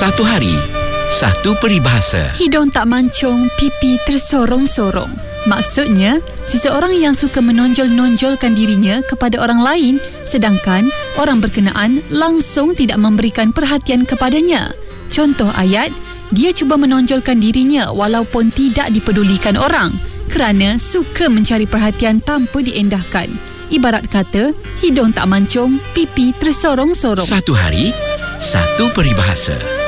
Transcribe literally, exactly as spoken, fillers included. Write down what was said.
Satu hari, satu peribahasa. Hidung tak mancung, pipi tersorong-sorong. Maksudnya, seseorang yang suka menonjol-nonjolkan dirinya kepada orang lain, sedangkan orang berkenaan langsung tidak memberikan perhatian kepadanya. Contoh ayat, dia cuba menonjolkan dirinya walaupun tidak dipedulikan orang kerana suka mencari perhatian tanpa diendahkan. Ibarat kata, hidung tak mancung, pipi tersorong-sorong. Satu hari, satu peribahasa.